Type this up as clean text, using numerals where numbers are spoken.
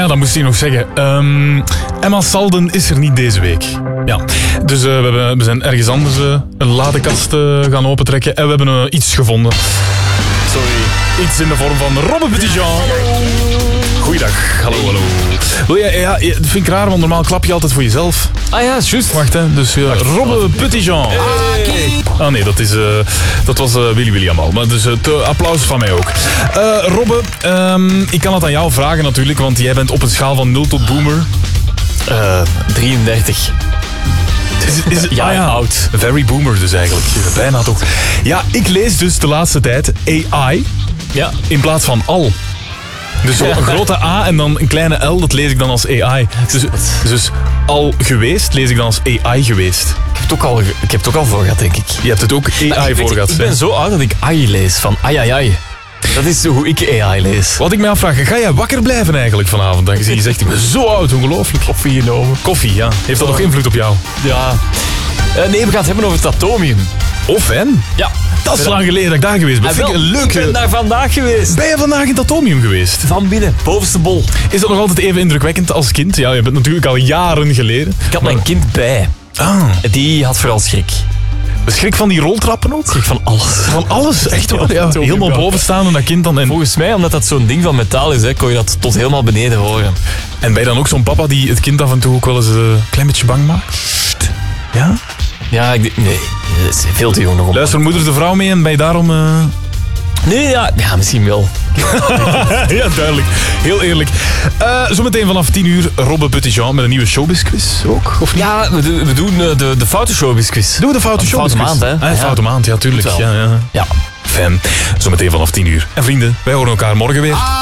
dat moest hij nog zeggen. Emma Salden is er niet deze week. Ja. Dus we zijn ergens anders een ladekast gaan opentrekken en we hebben iets gevonden. Sorry. Iets in de vorm van Robbe Petitjean. Goeiedag. Hallo. Ja, dat vind ik raar, want normaal klap je altijd voor jezelf. Ah ja, juist. Wacht, hè. Dus Robbe Petitjean. Ah nee, dat was Willy allemaal. Maar dus applaus van mij ook. Robbe, ik kan het aan jou vragen natuurlijk, want jij bent op een schaal van 0 tot boomer. 33. Ja, oud. Very boomer dus eigenlijk. Bijna toch. Ja, ik lees dus de laatste tijd AI in plaats van al. Dus zo'n grote A en dan een kleine L, dat lees ik dan als AI. Dus al geweest, lees ik dan als AI geweest. Ik heb het ook al voor gehad, denk ik. Je hebt het ook AI voor gehad. Ik ben zo oud dat ik AI lees, van ai. Dat is hoe ik AI lees. Wat ik me afvraag, ga jij wakker blijven eigenlijk vanavond? Aangezien je zegt, ik ben zo oud, ongelooflijk. Koffie genomen. Koffie, ja. Heeft dat nog invloed op jou? Ja. Nee, we gaan het hebben over het atomium. Oh, fan? Ja. Dat is lang geleden dat ik daar geweest ben. Vind ik een leuke... Ik ben daar vandaag geweest. Ben je vandaag in het atomium geweest? Van binnen, bovenste bol. Is dat nog altijd even indrukwekkend als kind? Ja, je bent natuurlijk al jaren geleden. Ik had mijn kind bij. Die had vooral schrik. Schrik van die roltrappen ook? Schrik van alles. Van alles? Echt waar? Ja, helemaal boven staan en dat kind dan... Volgens mij, omdat dat zo'n ding van metaal is, kon je dat tot helemaal beneden horen. En ben je dan ook zo'n papa die het kind af en toe ook wel eens een klein beetje bang maakt? Ja? Ja, nee, dat is veel te jong nog om. Luister moeder de vrouw mee en ben je daarom... Nee, ja, misschien wel. Ja, duidelijk. Heel eerlijk. Zometeen vanaf 10 uur Robbe Petitjean met een nieuwe showbiz-quiz ook, of niet? Ja, we doen de foute showbiz-quiz. Doen we de foute showbiz-quiz? Foute maand, hè? Foute maand, ja, tuurlijk. Ja. Ja. Fan. Zometeen vanaf 10 uur. En vrienden, wij horen elkaar morgen weer.